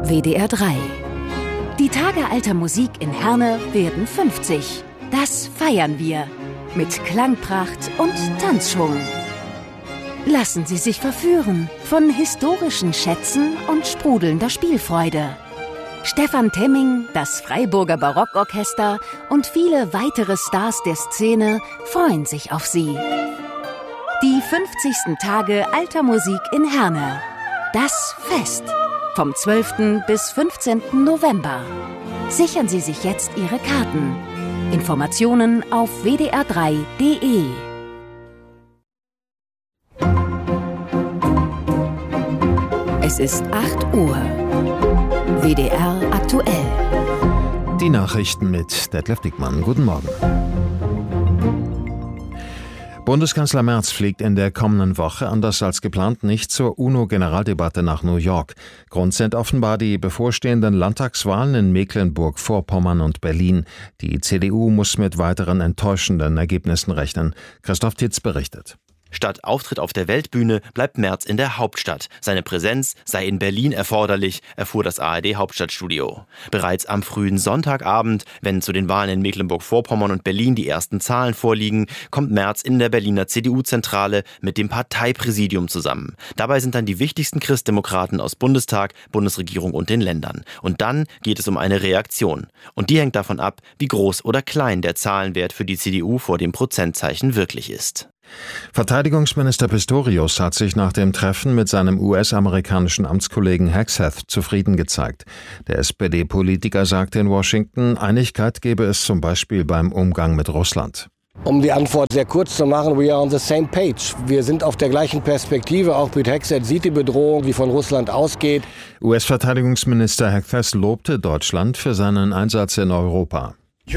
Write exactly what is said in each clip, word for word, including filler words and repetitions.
W D R drei. Die Tage alter Musik in Herne werden fünfzig. Das feiern wir mit Klangpracht und Tanzschwung. Lassen Sie sich verführen von historischen Schätzen und sprudelnder Spielfreude. Stefan Temming, das Freiburger Barockorchester und viele weitere Stars der Szene freuen sich auf Sie. Die fünfzigsten Tage alter Musik in Herne. Das Fest. Vom zwölften bis fünfzehnten November. Sichern Sie sich jetzt Ihre Karten. Informationen auf w d r drei punkt d e. Es ist acht Uhr. W D R aktuell. Die Nachrichten mit Detlef Dickmann. Guten Morgen. Bundeskanzler Merz fliegt in der kommenden Woche, anders als geplant, nicht zur UNO-Generaldebatte nach New York. Grund sind offenbar die bevorstehenden Landtagswahlen in Mecklenburg-Vorpommern und Berlin. Die C D U muss mit weiteren enttäuschenden Ergebnissen rechnen. Christoph Titz berichtet. Statt Auftritt auf der Weltbühne bleibt Merz in der Hauptstadt. Seine Präsenz sei in Berlin erforderlich, erfuhr das A R D-Hauptstadtstudio. Bereits am frühen Sonntagabend, wenn zu den Wahlen in Mecklenburg-Vorpommern und Berlin die ersten Zahlen vorliegen, kommt Merz in der Berliner C D U-Zentrale mit dem Parteipräsidium zusammen. Dabei sind dann die wichtigsten Christdemokraten aus Bundestag, Bundesregierung und den Ländern. Und dann geht es um eine Reaktion. Und die hängt davon ab, wie groß oder klein der Zahlenwert für die C D U vor dem Prozentzeichen wirklich ist. Verteidigungsminister Pistorius hat sich nach dem Treffen mit seinem U S-amerikanischen Amtskollegen Hegseth zufrieden gezeigt. Der S P D-Politiker sagte in Washington, Einigkeit gebe es zum Beispiel beim Umgang mit Russland. Um die Antwort sehr kurz zu machen, we are on the same page. Wir sind auf der gleichen Perspektive. Auch Pete Hegseth sieht die Bedrohung, die von Russland ausgeht. U S-Verteidigungsminister Hegseth lobte Deutschland für seinen Einsatz in Europa.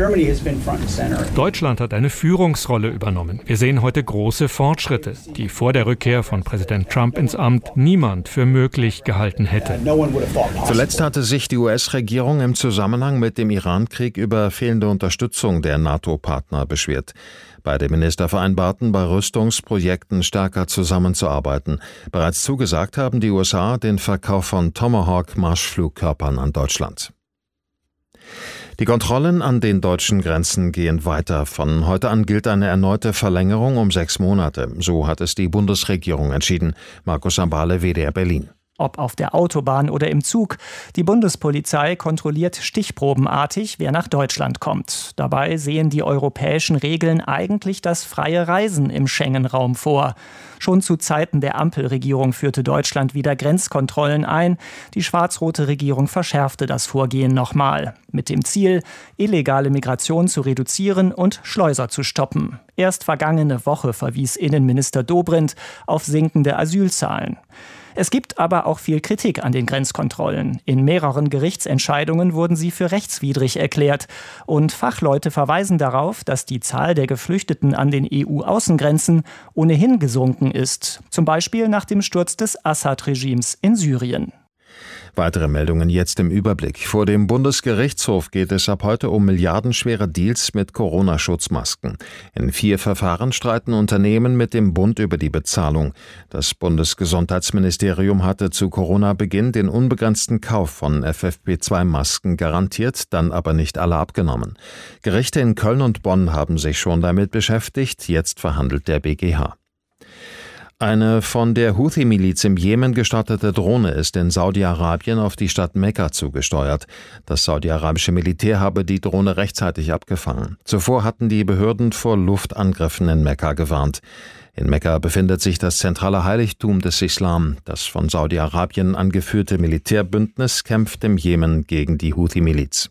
Deutschland hat eine Führungsrolle übernommen. Wir sehen heute große Fortschritte, die vor der Rückkehr von Präsident Trump ins Amt niemand für möglich gehalten hätte. Zuletzt hatte sich die U S-Regierung im Zusammenhang mit dem Iran-Krieg über fehlende Unterstützung der NATO-Partner beschwert. Beide Minister vereinbarten, bei Rüstungsprojekten stärker zusammenzuarbeiten. Bereits zugesagt haben die U S A den Verkauf von Tomahawk-Marschflugkörpern an Deutschland. Die Kontrollen an den deutschen Grenzen gehen weiter. Von heute an gilt eine erneute Verlängerung um sechs Monate. So hat es die Bundesregierung entschieden. Markus Ambale, W D R Berlin. Ob auf der Autobahn oder im Zug. Die Bundespolizei kontrolliert stichprobenartig, wer nach Deutschland kommt. Dabei sehen die europäischen Regeln eigentlich das freie Reisen im Schengen-Raum vor. Schon zu Zeiten der Ampelregierung führte Deutschland wieder Grenzkontrollen ein. Die schwarz-rote Regierung verschärfte das Vorgehen nochmal. Mit dem Ziel, illegale Migration zu reduzieren und Schleuser zu stoppen. Erst vergangene Woche verwies Innenminister Dobrindt auf sinkende Asylzahlen. Es gibt aber auch viel Kritik an den Grenzkontrollen. In mehreren Gerichtsentscheidungen wurden sie für rechtswidrig erklärt. Und Fachleute verweisen darauf, dass die Zahl der Geflüchteten an den E U-Außengrenzen ohnehin gesunken ist. Zum Beispiel nach dem Sturz des Assad-Regimes in Syrien. Weitere Meldungen jetzt im Überblick. Vor dem Bundesgerichtshof geht es ab heute um milliardenschwere Deals mit Corona-Schutzmasken. In vier Verfahren streiten Unternehmen mit dem Bund über die Bezahlung. Das Bundesgesundheitsministerium hatte zu Corona-Beginn den unbegrenzten Kauf von F F P zwei Masken garantiert, dann aber nicht alle abgenommen. Gerichte in Köln und Bonn haben sich schon damit beschäftigt. Jetzt verhandelt der B G H. Eine von der Houthi-Miliz im Jemen gestartete Drohne ist in Saudi-Arabien auf die Stadt Mekka zugesteuert. Das saudi-arabische Militär habe die Drohne rechtzeitig abgefangen. Zuvor hatten die Behörden vor Luftangriffen in Mekka gewarnt. In Mekka befindet sich das zentrale Heiligtum des Islam. Das von Saudi-Arabien angeführte Militärbündnis kämpft im Jemen gegen die Houthi-Miliz.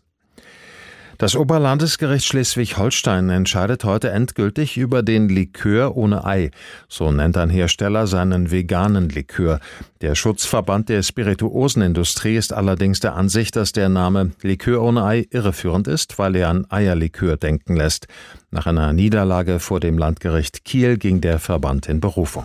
Das Oberlandesgericht Schleswig-Holstein entscheidet heute endgültig über den Likör ohne Ei. So nennt ein Hersteller seinen veganen Likör. Der Schutzverband der Spirituosenindustrie ist allerdings der Ansicht, dass der Name Likör ohne Ei irreführend ist, weil er an Eierlikör denken lässt. Nach einer Niederlage vor dem Landgericht Kiel ging der Verband in Berufung.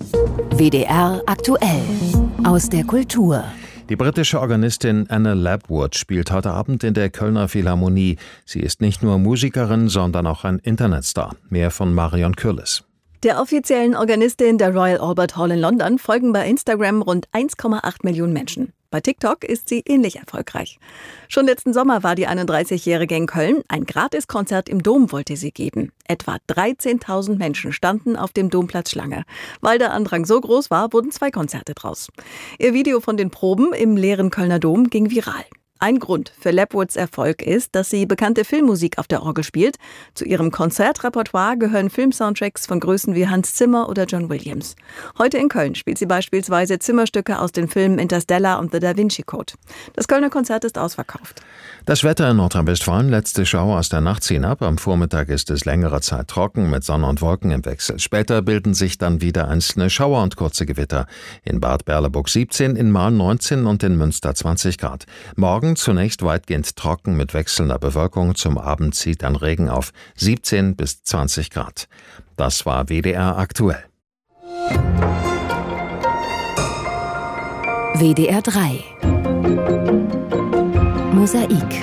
W D R aktuell aus der Kultur. Die britische Organistin Anna Lapwood spielt heute Abend in der Kölner Philharmonie. Sie ist nicht nur Musikerin, sondern auch ein Internetstar. Mehr von Marion Kürles. Der offiziellen Organistin der Royal Albert Hall in London folgen bei Instagram rund eins Komma acht Millionen Menschen. Bei TikTok ist sie ähnlich erfolgreich. Schon letzten Sommer war die einunddreißigjährige in Köln. Ein Gratiskonzert im Dom wollte sie geben. Etwa dreizehntausend Menschen standen auf dem Domplatz Schlange. Weil der Andrang so groß war, wurden zwei Konzerte draus. Ihr Video von den Proben im leeren Kölner Dom ging viral. Ein Grund für Lapwoods Erfolg ist, dass sie bekannte Filmmusik auf der Orgel spielt. Zu ihrem Konzertrepertoire gehören Filmsoundtracks von Größen wie Hans Zimmer oder John Williams. Heute in Köln spielt sie beispielsweise Zimmerstücke aus den Filmen Interstellar und The Da Vinci Code. Das Kölner Konzert ist ausverkauft. Das Wetter in Nordrhein-Westfalen, letzte Schauer aus der Nacht ziehen ab. Am Vormittag ist es längere Zeit trocken mit Sonne und Wolken im Wechsel. Später bilden sich dann wieder einzelne Schauer und kurze Gewitter. In Bad Berleburg siebzehn, in Marl neunzehn und in Münster zwanzig Grad. Morgen zunächst weitgehend trocken mit wechselnder Bewölkung. Zum Abend zieht dann Regen auf. siebzehn bis zwanzig Grad. Das war W D R aktuell. W D R drei Mosaik.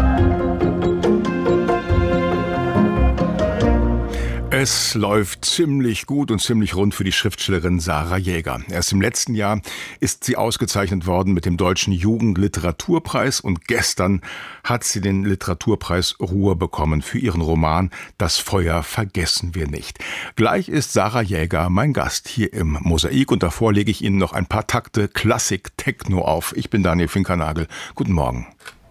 Es läuft ziemlich gut und ziemlich rund für die Schriftstellerin Sarah Jäger. Erst im letzten Jahr ist sie ausgezeichnet worden mit dem Deutschen Jugendliteraturpreis und gestern hat sie den Literaturpreis Ruhr bekommen für ihren Roman Das Feuer vergessen wir nicht. Gleich ist Sarah Jäger mein Gast hier im Mosaik und davor lege ich Ihnen noch ein paar Takte Klassik-Techno auf. Ich bin Daniel Finkernagel. Guten Morgen.